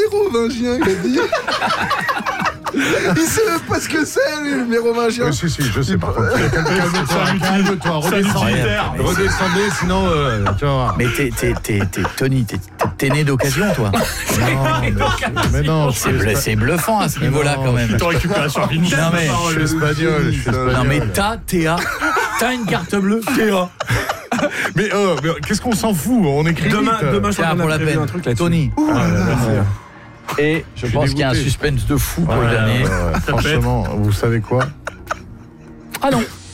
mérovingien, il a dit. Il sait même pas ce que c'est, lui, le mérovingien. Oui, si, je sais pas. Calme-toi, redescendez, sinon, tu vas voir. Mais Tony, t'es né d'occasion, toi. Mais non, c'est bluffant à ce niveau-là, quand même. Tu récupération vintage. Non, mais je suis espagnol. Non, mais t'as une carte bleue, Théa. Mais qu'est-ce qu'on s'en fout? On écrit Demain, je Tiens, pour la peine, un truc là-dessus. Tony. Et je pense qu'il y a un dégoûté. suspense de fou pour le dernier. Franchement, vous savez quoi? Ah non.